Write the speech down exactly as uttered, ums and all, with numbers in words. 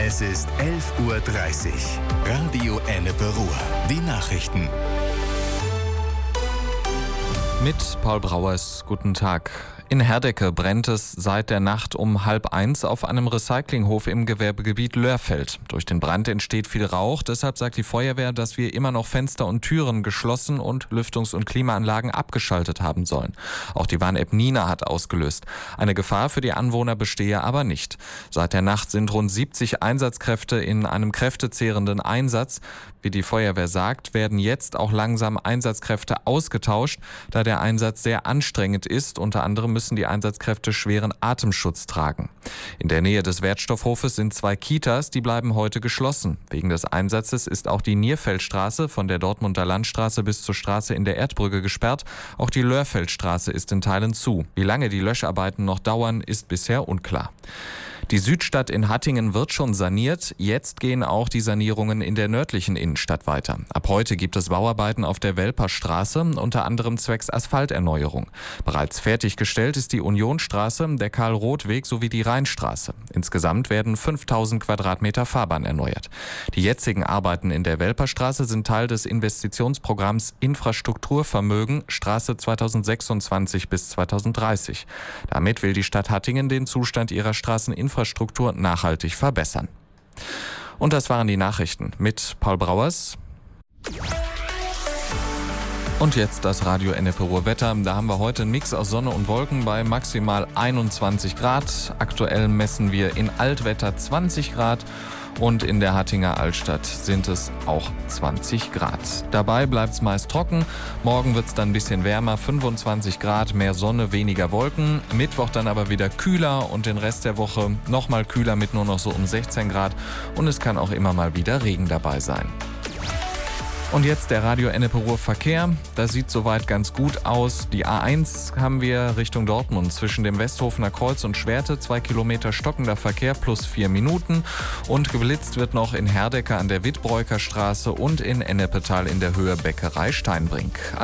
Es ist elf Uhr dreißig. Radio Ennepe Ruhr. Die Nachrichten. Mit Paul Brauers, guten Tag. In Herdecke brennt es seit der Nacht um halb eins auf einem Recyclinghof im Gewerbegebiet Lörfeld. Durch den Brand entsteht viel Rauch, deshalb sagt die Feuerwehr, dass wir immer noch Fenster und Türen geschlossen und Lüftungs- und Klimaanlagen abgeschaltet haben sollen. Auch die Warn-App Nina hat ausgelöst. Eine Gefahr für die Anwohner bestehe aber nicht. Seit der Nacht sind rund siebzig Einsatzkräfte in einem kräftezehrenden Einsatz. Wie die Feuerwehr sagt, werden jetzt auch langsam Einsatzkräfte ausgetauscht, da der Einsatz sehr anstrengend ist. Unter anderem müssen die Einsatzkräfte schweren Atemschutz tragen. In der Nähe des Wertstoffhofes sind zwei Kitas, die bleiben heute geschlossen. Wegen des Einsatzes ist auch die Nierfeldstraße von der Dortmunder Landstraße bis zur Straße in der Erdbrücke gesperrt. Auch die Lörfeldstraße ist in Teilen zu. Wie lange die Löscharbeiten noch dauern, ist bisher unklar. Die Südstadt in Hattingen wird schon saniert. Jetzt gehen auch die Sanierungen in der nördlichen Innenstadt weiter. Ab heute gibt es Bauarbeiten auf der Welperstraße, unter anderem zwecks Asphalterneuerung. Bereits fertiggestellt ist die Unionstraße, der Karl-Roth-Weg sowie die Rheinstraße. Insgesamt werden fünftausend Quadratmeter Fahrbahn erneuert. Die jetzigen Arbeiten in der Welperstraße sind Teil des Investitionsprogramms Infrastrukturvermögen Straße zweitausendsechsundzwanzig bis zweitausenddreißig. Damit will die Stadt Hattingen den Zustand ihrer Straßeninfrastruktur Infrastruktur nachhaltig verbessern. Und das waren die Nachrichten mit Paul Brauers. Und jetzt das Radio Ennepe Ruhr Wetter. Da haben wir heute einen Mix aus Sonne und Wolken bei maximal einundzwanzig Grad. Aktuell messen wir in Altwetter zwanzig Grad. Und in der Hattinger Altstadt sind es auch zwanzig Grad. Dabei bleibt es meist trocken. Morgen wird es dann ein bisschen wärmer, fünfundzwanzig Grad, mehr Sonne, weniger Wolken. Mittwoch dann aber wieder kühler und den Rest der Woche nochmal kühler mit nur noch so um sechzehn Grad. Und es kann auch immer mal wieder Regen dabei sein. Und jetzt der Radio Ennepe Ruhr Verkehr. Das sieht soweit ganz gut aus. Die A eins haben wir Richtung Dortmund zwischen dem Westhofener Kreuz und Schwerte. Zwei Kilometer stockender Verkehr plus vier Minuten. Und geblitzt wird noch in Herdecke an der Wittbräuker Straße und in Ennepetal in der Höhe Bäckerei Steinbrink.